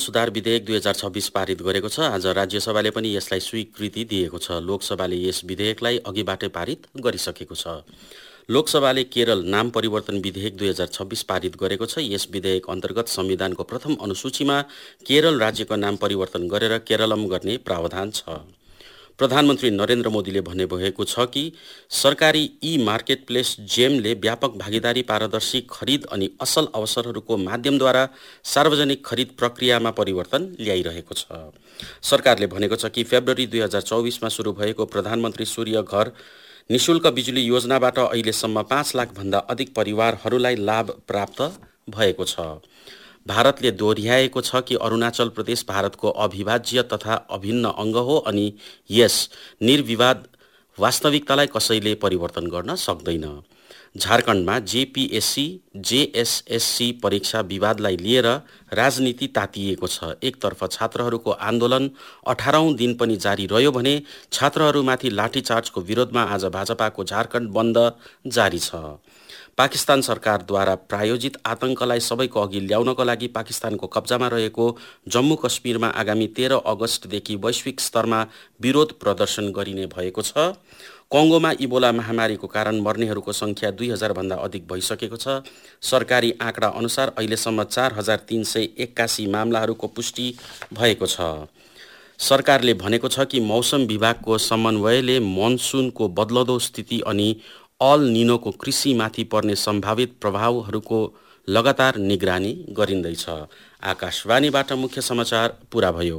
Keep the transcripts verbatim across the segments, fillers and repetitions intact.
सुधार विधेयक दुई हजार छब्बिस पारित गरेको छ। आज राज्यसभाले पनि यसलाई स्वीकृति दिएको छ। लोकसभाले यस विधेयकलाई अघिबाटै पारित गरिसकेको छ। लोकसभाले केरल नाम परिवर्तन विधेयक दुई हजार छब्बिस पारित गरेको छ। यस विधेयक अन्तर्गत संविधानको प्रथम अनुसूचीमा केरल राज्यको नाम परिवर्तन गरेर केरलम गर्ने प्रावधान छ। प्रधानमन्त्री नरेन्द्र मोदीले भन्नुभएको छ कि सरकारी ई मार्केट प्लेस जेमले व्यापक भागीदारी, पारदर्शी खरिद अनि असल अवसरहरूको माध्यमद्वारा सार्वजनिक खरिद प्रक्रियामा परिवर्तन ल्याइरहेको छ। सरकारले भनेको छ कि फेब्रुअरी दुई हजार चौबिसमा सुरु भएको प्रधानमन्त्री सूर्य घर निशुल्क बिजुली योजनाबाट अहिलेसम्म पाँच लाख भन्दा अधिक परिवारहरूलाई लाभ प्राप्त भएको छ। भारतले दोहोर्याएको छ कि अरुणाचल प्रदेश भारतको अविभाज्य तथा अभिन्न अङ्ग हो अनि यस निर्विवाद वास्तविकतालाई कसैले परिवर्तन गर्न सक्दैन। झारखण्डमा जेपीएससी जेएसएससी परीक्षा विवादलाई लिएर राजनीति तातिएको छ। एकतर्फ छात्रहरूको आन्दोलन अठारौं दिन पनि जारी रह्यो भने छात्रहरूमाथि लाठीचार्जको विरोधमा आज भाजपाको झारखण्ड बन्द जारी छ। पाकिस्तान सरकारद्वारा प्रायोजित आतंकलाई सबैको अघि ल्याउनको लागि पाकिस्तानको कब्जामा रहेको जम्मू कश्मीरमा आगामी तेह्र अगस्तदेखि वैश्विक स्तरमा विरोध प्रदर्शन गरिने भएको छ। कङ्गोमा इबोला महामारीको कारण मर्नेहरूको संख्या दुई हजार भन्दा अधिक भइसकेको छ। सरकारी आँकडा अनुसार अहिलेसम्म चार हजार तीन सय एक्कासी मामलाहरूको पुष्टि भएको छ। सरकारले भनेको छ कि मौसम विभागको समन्वयले मनसुनको बदलदो स्थिति अनि अल निनोको कृषिमाथि पर्ने सम्भावित प्रभावहरूको लगातार निगरानी गरिँदैछ। आकाशवाणीबाट मुख्य समाचार पूरा भयो।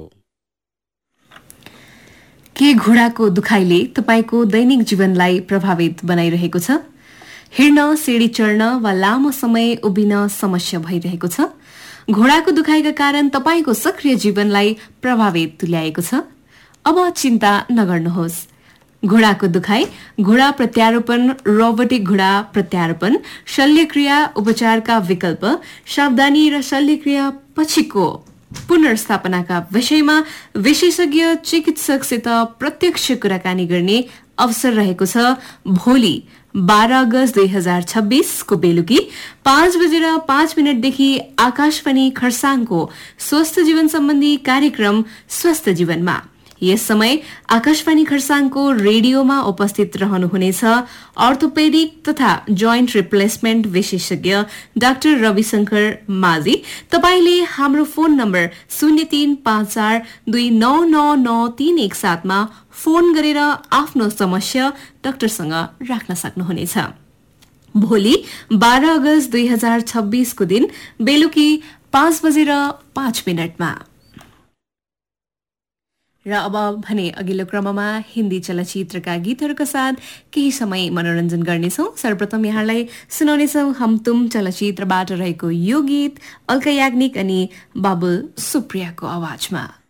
के घोडाको दुखाइले तपाईको दैनिक जीवनलाई प्रभावित बनाइरहेको छ? हिँड्न, सिडी चढ्न वा लामो समय उभिन समस्या भइरहेको छ? घोडाको दुखाइका कारण तपाईको सक्रिय जीवनलाई प्रभावित तुल्याएको छ? अब चिन्ता नगर्नुहोस्। घोडाको दुखाइ, घोडा प्रत्यारोपण, रोबोटिक घोडा प्रत्यारोपण, शल्यक्रिया उपचारका विकल्प, सावधानी र शल्यक्रिया पछिको पुनर्स्थापनाका विषयमा विशेषज्ञ चिकित्सकसित प्रत्यक्ष कुराकानी गर्ने अवसर रहेको छ। भोलि बाह्र अगस्त दुई हजार छब्बीसको बेलुकी पाँच बजेर पाँच मिनटदेखि आकाशवाणी खरसाङको स्वस्थ जीवन सम्बन्धी कार्यक्रम स्वस्थ जीवनमा यस समय आकाशवाणी खरसाङको रेडियोमा उपस्थित रहनुहुनेछ अर्थोपेडिक तथा जोइन्ट रिप्लेसमेन्ट विशेषज्ञ डाक्टर रविशंकर माझी। तपाईले हाम्रो फोन नम्बर शून्य तीन पाँच चार दुई नौ नौ नौ तीन एक सातमा फोन गरेर आफ्नो समस्या डाक्टरसँग राख्न सक्नुहुनेछ। भोलि बाह्र अगस्त दुई हजार छब्बीसको दिन बेलुकी पाँच बजेर पाँच मिनटमा। र अब भने अघिल्लो क्रममा हिन्दी चलचित्रका गीतहरूका साथ केही समय मनोरञ्जन गर्नेछौं। सर्वप्रथम यहाँलाई सुनाउनेछौं हम तुम चलचित्रबाट रहेको यो गीत अल्का याग्निक अनि बाबुल सुप्रियाको आवाजमा।